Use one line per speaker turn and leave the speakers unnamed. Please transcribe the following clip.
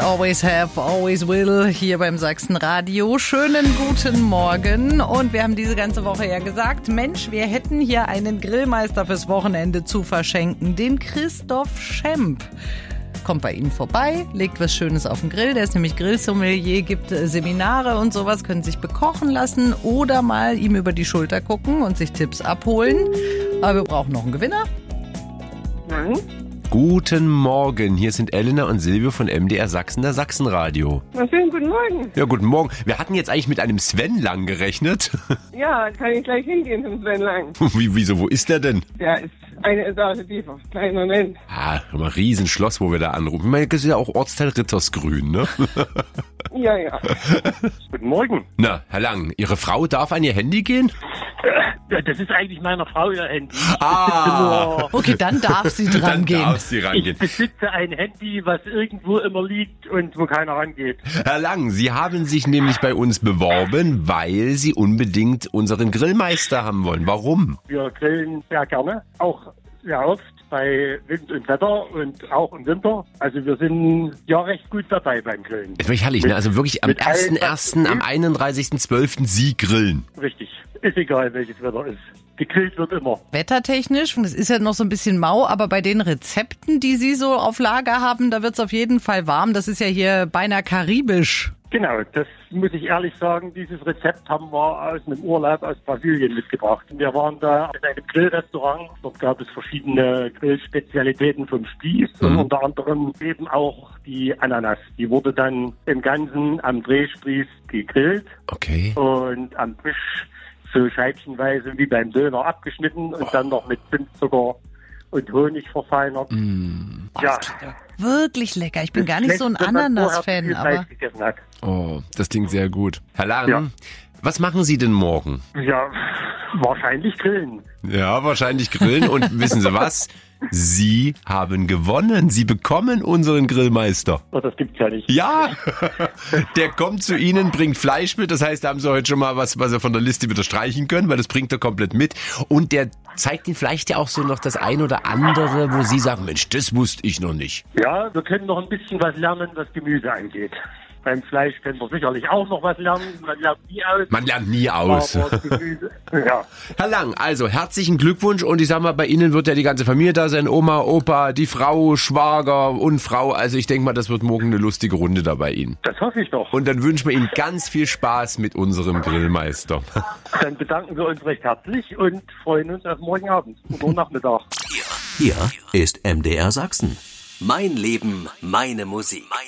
always have, always will, hier beim Sachsenradio. Schönen guten Morgen. Und wir haben diese ganze Woche ja gesagt, Mensch, wir hätten hier einen Grillmeister fürs Wochenende zu verschenken, den Christoph Schemp. Kommt bei Ihnen vorbei, legt was Schönes auf den Grill. Der ist nämlich Grillsommelier, gibt Seminare und sowas, können sich bekochen lassen oder mal ihm über die Schulter gucken und sich Tipps abholen. Aber wir brauchen noch einen Gewinner.
Guten Morgen, hier sind Elena und Silvio von MDR Sachsen, der Sachsenradio.
Na schön, guten Morgen.
Ja, guten Morgen. Wir hatten jetzt eigentlich mit einem Sven Lang gerechnet.
Ja, kann ich gleich hingehen zum Sven Lang.
Wieso, wo ist der denn?
Der ist eine Etage tiefer. Kleinen Moment.
Ah, ein Riesenschloss, wo wir da anrufen. Ich meine, das ist ja auch Ortsteil Rittersgrün, ne?
Ja.
Guten Morgen.
Na, Herr Lang, Ihre Frau darf an Ihr Handy gehen?
Ja, das ist eigentlich meiner Frau ihr Handy.
Okay, dann darf sie dran gehen.
Darf sie rangehen.
Ich besitze ein Handy, was irgendwo immer liegt und wo keiner rangeht.
Herr Lang, Sie haben sich nämlich bei uns beworben, weil Sie unbedingt unseren Grillmeister haben wollen. Warum?
Wir grillen sehr gerne, auch sehr oft bei Wind und Wetter und auch im Winter. Also wir sind ja recht gut dabei beim Grillen.
Das ist wirklich herrlich, ne? Also wirklich am
mit allen
1.1., am 31.12. Sie grillen.
Richtig. Ist egal, welches Wetter ist. Gegrillt wird immer.
Wettertechnisch, und es ist ja noch so ein bisschen mau, aber bei den Rezepten, die Sie so auf Lager haben, da wird es auf jeden Fall warm. Das ist ja hier beinahe karibisch.
Genau, das muss ich ehrlich sagen. Dieses Rezept haben wir aus einem Urlaub aus Brasilien mitgebracht. Wir waren da in einem Grillrestaurant. Dort gab es verschiedene Grillspezialitäten vom Spieß und unter anderem eben auch die Ananas. Die wurde dann im Ganzen am Drehspieß gegrillt.
Okay.
Und am Tisch so scheibchenweise wie beim Döner abgeschnitten und dann noch mit Zimtzucker und Honig verfeinert. Ja.
Wirklich lecker. Ich bin gar nicht so ein Ananas-Fan, aber...
Oh, das klingt sehr gut. Herr Lang, was machen Sie denn morgen?
Ja, wahrscheinlich grillen.
Ja, wahrscheinlich grillen. Und wissen Sie was? Sie haben gewonnen. Sie bekommen unseren Grillmeister.
Oh, das gibt's ja nicht.
Ja, der kommt zu Ihnen, bringt Fleisch mit. Das heißt, da haben Sie heute schon mal was Sie von der Liste wieder streichen können, weil das bringt er komplett mit. Und der zeigt Ihnen vielleicht ja auch so noch das ein oder andere, wo Sie sagen, Mensch, das wusste ich noch nicht.
Ja, wir können noch ein bisschen was lernen, was Gemüse angeht. Beim Fleisch können wir sicherlich auch noch was lernen. Man lernt nie aus.
Man lernt nie aus.
Aber Gemüse, ja.
Herr Lang, also herzlichen Glückwunsch. Und ich sag mal, bei Ihnen wird ja die ganze Familie da sein. Oma, Opa, die Frau, Schwager und Frau. Also ich denke mal, das wird morgen eine lustige Runde da bei Ihnen.
Das hoffe ich doch.
Und dann wünschen wir Ihnen ganz viel Spaß mit unserem Grillmeister.
Dann bedanken wir uns recht herzlich und freuen uns auf morgen Abend oder Nachmittag.
Hier ist MDR Sachsen. Mein Leben, meine Musik.